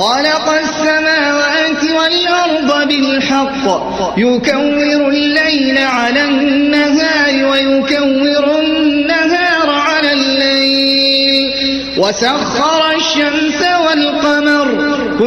خلق السماوات والأرض بالحق يكور الليل على النهار ويكور النهار على الليل وسخر الشمس والقمر